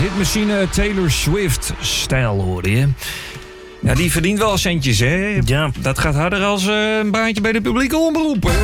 hitmachine Taylor Swift stijl, hoorde je. Ja, die verdient wel centjes, hè? Ja. Dat gaat harder als een baantje bij de publieke omroep, hè?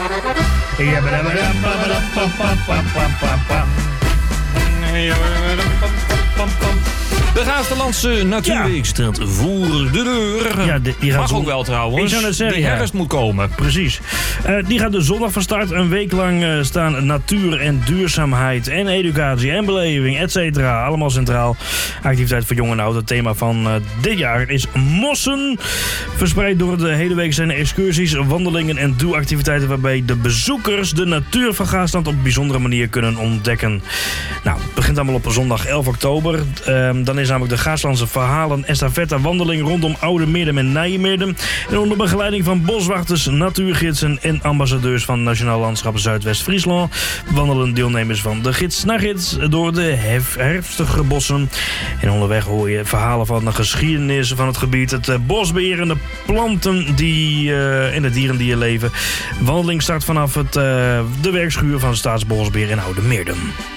De Gaasterlandse Natuurweek staat voor de deur. Ja, die mag ook wel trouwens. Ik zou net zeggen, die herfst moet komen. Precies. Die gaat dus zondag van start. Een week lang staan natuur en duurzaamheid en educatie en beleving, et cetera. Allemaal centraal. Activiteit voor jong en oud. Het thema van dit jaar is mossen. Verspreid door de hele week zijn er excursies, wandelingen en doe-activiteiten waarbij de bezoekers de natuur van Gaasland op een bijzondere manier kunnen ontdekken. Nou, het begint allemaal op zondag 11 oktober. Dan is namelijk de Gaaslandse verhalen estafette wandeling rondom Oude Meerdum en Nijenmeerdum. En onder begeleiding van boswachters, natuurgidsen en ambassadeurs van Nationaal Landschap Zuidwest-Friesland wandelen deelnemers van de gids naar gids door de herfstige bossen. En onderweg hoor je verhalen van de geschiedenis van het gebied, het bosbeheer en de planten en de dieren die hier leven. Wandeling start vanaf de werkschuur van Staatsbosbeheer in Oude Meerdum.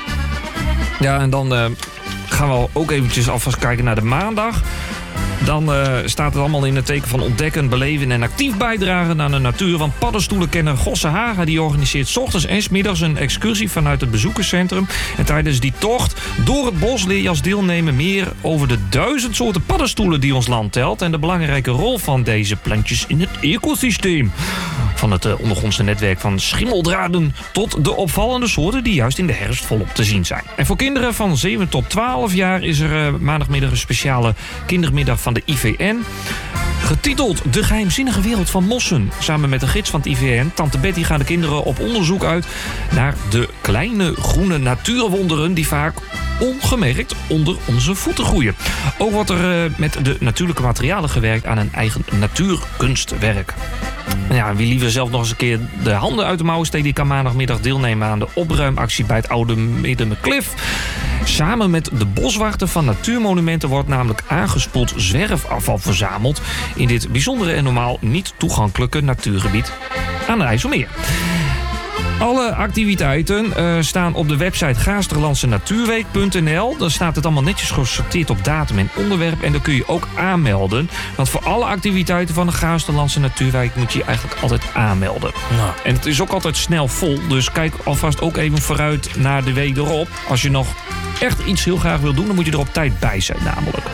Ja, en dan gaan we ook eventjes alvast kijken naar de maandag. Dan staat het allemaal in het teken van ontdekken, beleven en actief bijdragen aan de natuur. Van paddenstoelenkenner Gosse Haga, die organiseert 's ochtends en 's middags een excursie vanuit het bezoekerscentrum. En tijdens die tocht door het bos leer je als deelnemer meer over de 1000 soorten paddenstoelen die ons land telt. En de belangrijke rol van deze plantjes in het ecosysteem. Van het ondergrondse netwerk van schimmeldraden tot de opvallende soorten die juist in de herfst volop te zien zijn. En voor kinderen van 7 tot 12 jaar is er maandagmiddag een speciale kindermiddag van de IVN. Getiteld De geheimzinnige wereld van mossen. Samen met de gids van het IVN, Tante Betty, gaan de kinderen op onderzoek uit naar de kleine groene natuurwonderen die vaak ongemerkt onder onze voeten groeien. Ook wordt er met de natuurlijke materialen gewerkt aan een eigen natuurkunstwerk. Ja, wie liever zelf nog eens een keer de handen uit de mouwen steekt, die kan maandagmiddag deelnemen aan de opruimactie bij het Oude Middenklif. Samen met de boswachter van Natuurmonumenten wordt namelijk aangespoeld zwerfafval verzameld in dit bijzondere en normaal niet toegankelijke natuurgebied aan de IJsselmeer. Alle activiteiten staan op de website gaasterlandsenatuurweek.nl. Daar staat het allemaal netjes gesorteerd op datum en onderwerp. En daar kun je ook aanmelden. Want voor alle activiteiten van de Gaasterlandse Natuurweek moet je je eigenlijk altijd aanmelden. Nou. En het is ook altijd snel vol. Dus kijk alvast ook even vooruit naar de week erop. Als je nog echt iets heel graag wil doen, dan moet je er op tijd bij zijn namelijk.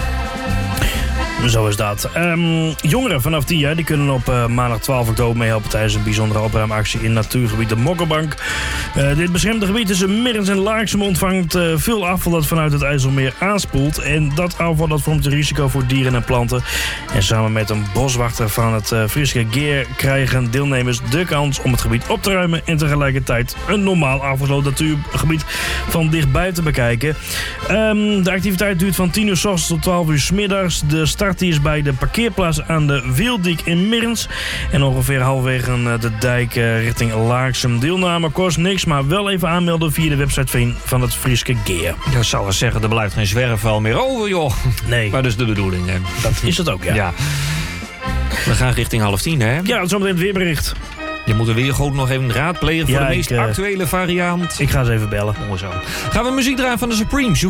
Zo is dat. Jongeren vanaf 10 jaar die kunnen op maandag 12 oktober meehelpen tijdens een bijzondere opruimactie in natuurgebied de Mokkerbank. Dit beschermde gebied tussen Merens en Laarsum ontvangt veel afval dat vanuit het IJsselmeer aanspoelt. En dat afval dat vormt een risico voor dieren en planten. En samen met een boswachter van het Frieske Geer krijgen deelnemers de kans om het gebied op te ruimen en tegelijkertijd een normaal afgesloten natuurgebied van dichtbij te bekijken. De activiteit duurt van 10 uur 's ochtends tot 12 uur 's middags. De start die is bij de parkeerplaats aan de Wieldiek in Merens. En ongeveer halverwege de dijk richting Laarsum. Deelname kost niks, maar wel even aanmelden via de website van het Frieske Geer. Ik zou wel zeggen, er blijft geen zwerfvuil meer over, joh. Nee. Maar dat is de bedoeling, hè. Dat is het ook, ja. We gaan richting 9:30, hè? Ja, zometeen het weerbericht. Je moet er weer gewoon nog even raadplegen voor de meest actuele variant. Ik ga eens even bellen. Mooi zo. Gaan we muziek draaien van de Supremes.